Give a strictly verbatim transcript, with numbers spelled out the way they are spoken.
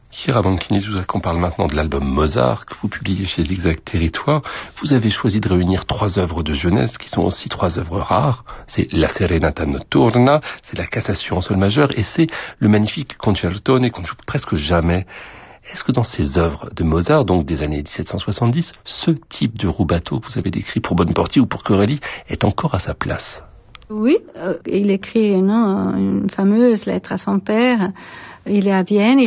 Chiara Banchini-Zusa, qu'on parle maintenant de l'album Mozart que vous publiez chez Zigzag Territoire. Vous avez choisi de réunir trois œuvres de jeunesse qui sont aussi trois œuvres rares. C'est La Serenata Notturna, c'est la Cassation en sol majeur et c'est le magnifique Concertone qu'on ne joue presque jamais. Est-ce que dans ces œuvres de Mozart, donc des années dix-sept cent soixante-dix, ce type de rubato que vous avez décrit pour Bonneportier ou pour Corelli est encore à sa place? Oui, euh, il écrit non, une fameuse lettre à son père. Il est à Vienne.